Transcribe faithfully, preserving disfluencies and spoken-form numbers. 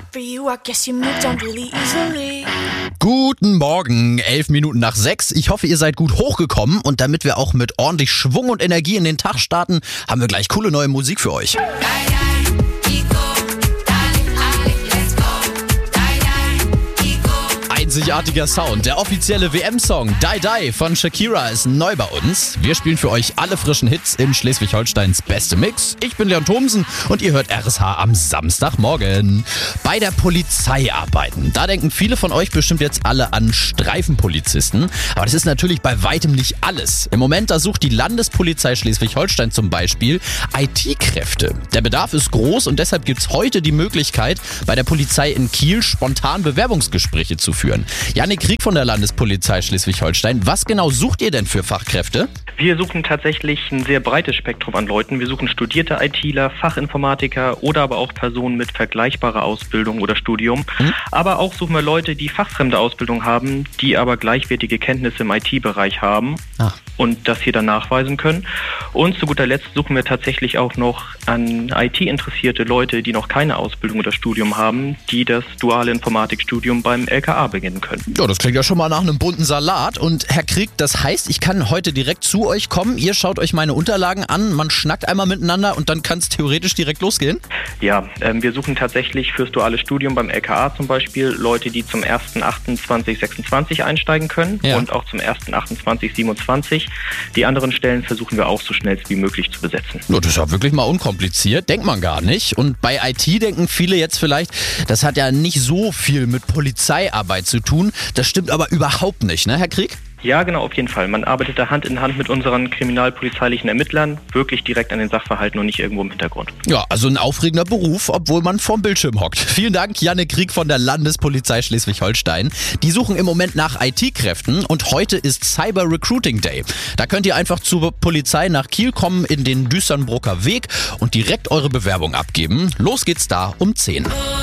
For you, I guess you moved on really easily. Guten Morgen, elf Minuten nach sechs. Ich hoffe, ihr seid gut hochgekommen und damit wir auch mit ordentlich Schwung und Energie in den Tag starten, haben wir gleich coole neue Musik für euch. Einzigartiger Sound, der offizielle W M-Song Die Die von Shakira ist neu bei uns. Wir spielen für euch alle frischen Hits in Schleswig-Holsteins beste Mix. Ich bin Leon Thomsen und ihr hört R S H am Samstagmorgen. Bei der Polizei arbeiten. Da denken viele von euch bestimmt jetzt alle an Streifenpolizisten. Aber das ist natürlich bei weitem nicht alles. Im Moment, da sucht die Landespolizei Schleswig-Holstein zum Beispiel I T-Kräfte. Der Bedarf ist groß und deshalb gibt es heute die Möglichkeit, bei der Polizei in Kiel spontan Bewerbungsgespräche zu führen. Janik Krieg von der Landespolizei Schleswig-Holstein. Was genau sucht ihr denn für Fachkräfte? Wir suchen tatsächlich ein sehr breites Spektrum an Leuten. Wir suchen studierte ITler, Fachinformatiker oder aber auch Personen mit vergleichbarer Ausbildung oder Studium. Hm? Aber auch suchen wir Leute, die fachfremde Ausbildung haben, die aber gleichwertige Kenntnisse im I T-Bereich haben ah. und das hier dann nachweisen können. Und zu guter Letzt suchen wir tatsächlich auch noch an I T interessierte Leute, die noch keine Ausbildung oder Studium haben, die das duale Informatikstudium beim L K A beginnen können. Ja, das klingt ja schon mal nach einem bunten Salat. Und Herr Krieg, das heißt, ich kann heute direkt zu euch kommen, ihr schaut euch meine Unterlagen an, man schnackt einmal miteinander und dann kann es theoretisch direkt losgehen? Ja, ähm, wir suchen tatsächlich fürs duale Studium beim L K A zum Beispiel Leute, die zum ersten achten zweitausendsechsundzwanzig einsteigen können ja. und auch zum ersten achten zweitausendsiebenundzwanzig. Die anderen Stellen versuchen wir auch so schnell wie möglich zu besetzen. Ja, das ist ja wirklich mal unkompliziert, denkt man gar nicht. Und bei I T denken viele jetzt vielleicht, das hat ja nicht so viel mit Polizeiarbeit zu tun. Das stimmt aber überhaupt nicht, ne, Herr Krieg? Ja, genau, auf jeden Fall. Man arbeitet da Hand in Hand mit unseren kriminalpolizeilichen Ermittlern, wirklich direkt an den Sachverhalten und nicht irgendwo im Hintergrund. Ja, also ein aufregender Beruf, obwohl man vorm Bildschirm hockt. Vielen Dank, Janik Krieg von der Landespolizei Schleswig-Holstein. Die suchen im Moment nach I T-Kräften und heute ist Cyber Recruiting Day. Da könnt ihr einfach zur Polizei nach Kiel kommen in den Düsternbrucker Weg und direkt eure Bewerbung abgeben. Los geht's da um zehn.